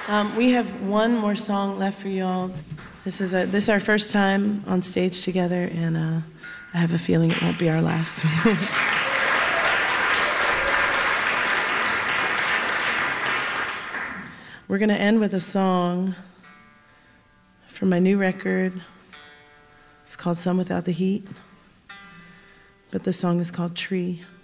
We have one more song left for y'all. This is our first time on stage together, and I have a feeling it won't be our last. We're going to end with a song from my new record. It's called Sun Without the Heat, but the song is called Tree.